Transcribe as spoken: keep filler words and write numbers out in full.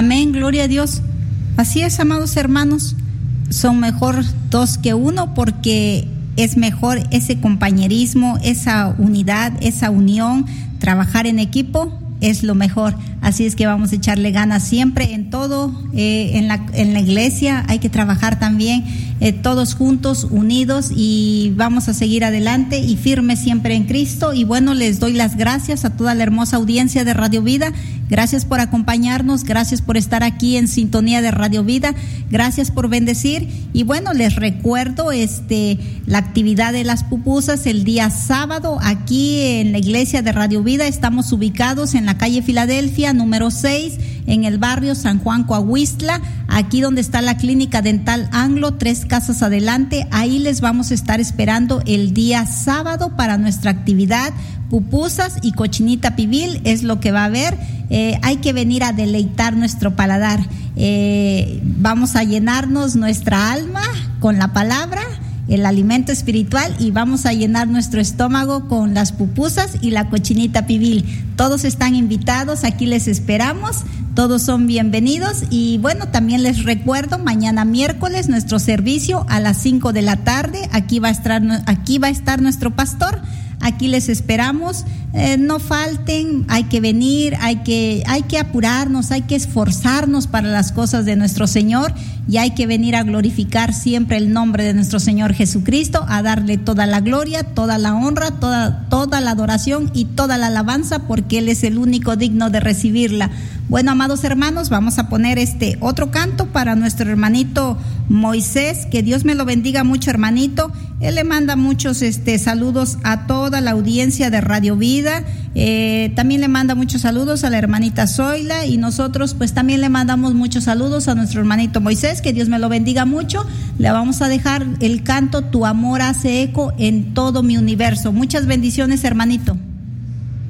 Amén, gloria a Dios. Así es, amados hermanos, son mejor dos que uno porque es mejor ese compañerismo, esa unidad, esa unión, trabajar en equipo es lo mejor. Así es que vamos a echarle ganas siempre en todo, eh, en la en la iglesia hay que trabajar también eh, todos juntos, unidos, y vamos a seguir adelante y firmes siempre en Cristo. Y bueno, les doy las gracias a toda la hermosa audiencia de Radio Vida. Gracias por acompañarnos, gracias por estar aquí en sintonía de Radio Vida, gracias por bendecir. Y bueno, les recuerdo este la actividad de las pupusas el día sábado aquí en la iglesia de Radio Vida. Estamos ubicados en la calle Filadelfia número seis, en el barrio San Juan, Coahuistla, aquí donde está la clínica dental Anglo, tres casas adelante. Ahí les vamos a estar esperando el día sábado para nuestra actividad. Pupusas y cochinita pibil es lo que va a haber. Eh, hay que venir a deleitar nuestro paladar. Eh, vamos a llenarnos nuestra alma con la palabra, el alimento espiritual, y vamos a llenar nuestro estómago con las pupusas y la cochinita pibil. Todos están invitados, aquí les esperamos, todos son bienvenidos. Y bueno, también les recuerdo, mañana miércoles nuestro servicio a las cinco de la tarde, aquí va a estar, aquí va a estar nuestro pastor. Aquí les esperamos, eh, no falten, hay que venir, hay que, hay que apurarnos, hay que esforzarnos para las cosas de nuestro Señor, y hay que venir a glorificar siempre el nombre de nuestro Señor Jesucristo, a darle toda la gloria, toda la honra, toda, toda la adoración y toda la alabanza, porque Él es el único digno de recibirla. Bueno, amados hermanos, vamos a poner este otro canto para nuestro hermanito Moisés. Que Dios me lo bendiga mucho, hermanito. Él le manda muchos este saludos a toda la audiencia de Radio Vida. Eh, también le manda muchos saludos a la hermanita Zoila, y nosotros pues también le mandamos muchos saludos a nuestro hermanito Moisés. Que Dios me lo bendiga mucho. Le vamos a dejar el canto Tu amor hace eco en todo mi universo. Muchas bendiciones, hermanito.